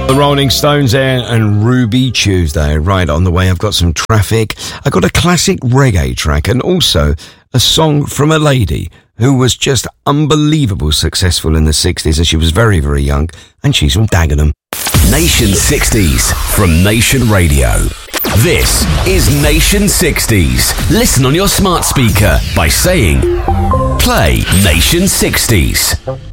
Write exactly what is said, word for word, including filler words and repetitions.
The Rolling Stones there and Ruby Tuesday. Right, on the way I've got some traffic. I got a classic reggae track and also a song from a lady who was just unbelievable successful in the sixties, and she was very, very young, and she's from Dagenham. Nation sixties from Nation Radio. This is Nation sixties. Listen on your smart speaker by saying, play Nation sixties.